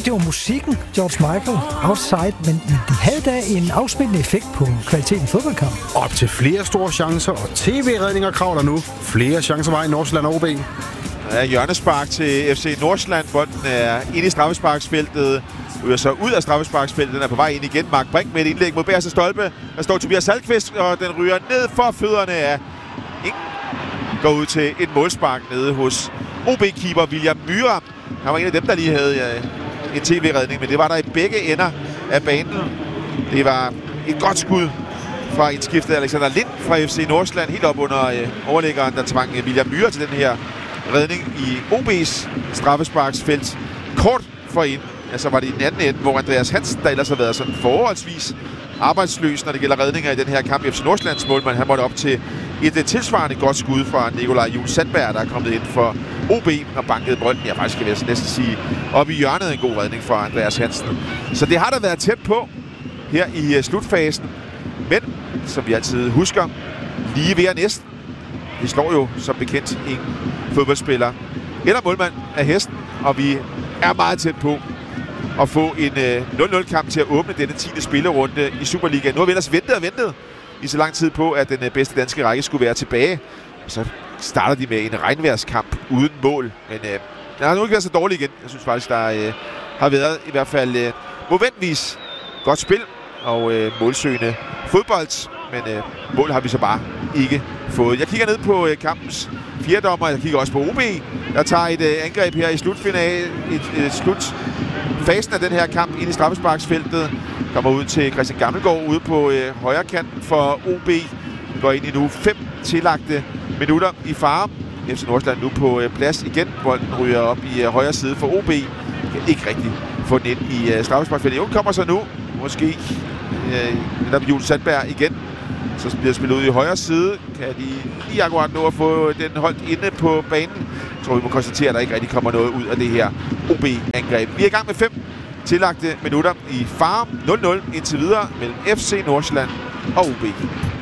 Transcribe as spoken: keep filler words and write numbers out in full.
det var musikken, George Michael, Outside, men de havde da en afsmittende effekt på kvaliteten i fodboldkamp. Op til flere store chancer, og tv-redninger kravler nu. Flere chancer var i Nordsjælland og O B. Ja, hjørnespark til F C Nordsjælland. Bolden er inde i straffesparksfeltet. Ryger så ud af straffesparksfeltet. Den er på vej ind igen. Mark Brink med et indlæg mod bagerste stolpe. Der står Tobias Salkvist, og den ryger ned for fødderne af ingen. Går ud til et målspark nede hos O B-keeper William Myhre. Han var en af dem, der lige havde ja, en tv-redning, men det var der i begge ender af banen. Det var et godt skud fra indskiftet Alexander Lind fra F C Nordsjælland, helt op under øh, overlæggeren, der tvang øh, William Myhre til den her redning i O B's straffesparksfelt. Kort forinden, ja, så var det i den anden ende, hvor Andreas Hansen, der ellers har været sådan forholdsvis arbejdsløs, når det gælder redninger i den her kamp i F C Nordsjællands målmand. Han måtte op til et, et tilsvarende godt skud fra Nikolaj Juhl Sandberg, der er kommet ind for O B og bankede bolden. Jeg faktisk skal jeg næsten sige, op i hjørnet en god redning fra Andreas Hansen. Så det har da været tæt på her i uh, slutfasen. Men, som vi altid husker, lige ved at næsten. Det slår jo som bekendt en fodboldspiller eller målmand af hesten, og vi er meget tæt på at få en uh, nul nul-kamp til at åbne denne tiende spillerunde i Superligaen. Nu har vi ellers ventet og ventet i så lang tid på, at den uh, bedste danske række skulle være tilbage. Og så starter de med en regnværskamp uden mål. Men uh, den har nu ikke været så dårlig igen. Jeg synes faktisk, der uh, har været i hvert fald uh, momentvis godt spil og uh, målsøgende fodbold. Men uh, mål har vi så bare ikke fået. Jeg kigger ned på uh, kampens fjerdommer. Jeg kigger også på O B, der tager et uh, angreb her i slutfinale, et, et slutfasen af den her kamp ind i straffesparksfeltet. Kommer ud til Christian Gammelgaard ude på uh, højre kanten for O B. Går ind i nu fem tillagte minutter i fare. F C Nordsjælland nu på uh, plads igen. Bolden ryger op i uh, højre side for O B. Kan ikke rigtig få den ind i uh, straffesparksfeltet. Jo, kommer så nu. Måske netop uh, Juhl Sandberg igen. Så bliver spillet ud i højre side. Kan de lige akkurat nå at få den holdt inde på banen. Jeg tror, vi må konstatere, at der ikke rigtig kommer noget ud af det her O B-angreb. Vi er i gang med fem tillagte minutter i fare. nul nul indtil videre mellem F C Nordsjælland og O B.